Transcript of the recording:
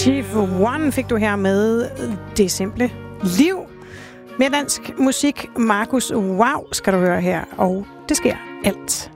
Chief One fik du her med Det Simple Liv. Mere dansk musik. Markus Wow skal du høre her, og det sker alt.